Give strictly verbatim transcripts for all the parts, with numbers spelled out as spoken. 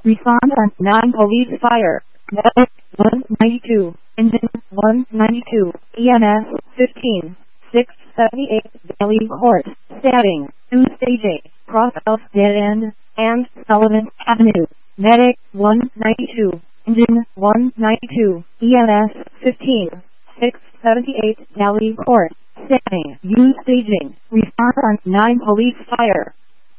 Respond on nine police fire. Medic one ninety-two. Engine one ninety-two. E M S fifteen. six seventy-eight Bailey Court. Stabbing. two stage eight. Cross of Dead End and Sullivan Avenue. Medic one ninety-two. Engine one ninety-two. E M S fifteen. six seventy-eight Bailey Court. Stabbing. Use staging. Respond on nine police fire.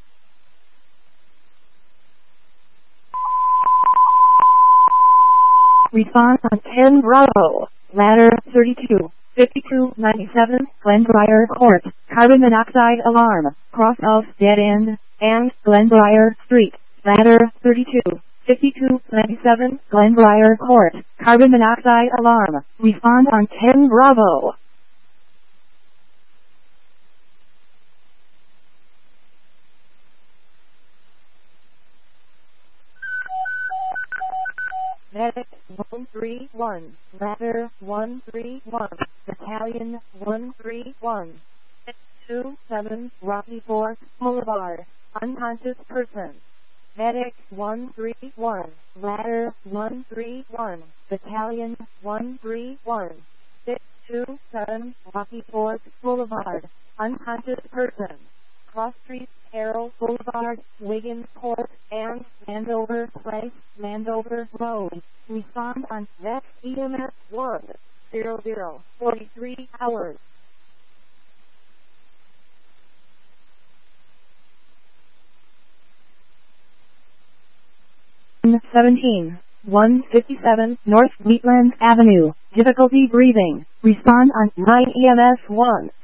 Response on ten Bravo. Ladder thirty-two. fifty-two ninety-seven Glenbriar Court. Carbon monoxide alarm. Cross of Dead End and Glenbriar Street. Ladder thirty-two. fifty-two ninety-seven Glenbriar Court. Carbon monoxide alarm. Respond on ten Bravo. Medic one three one, Ladder one three one, Battalion one three one, six two seven Rocky Fork Boulevard, unconscious person. Medic one three one, Ladder one three one, Battalion one three one, six two seven Rocky Fork Boulevard, unconscious person. Cross Street, Carroll Boulevard, Wiggins Court, and Landover Place, Landover Road. Respond on next E M S one zero zero forty-three hours. seventeen. one fifty-seven North Wheatland Avenue. Difficulty breathing. Respond on nine E M S one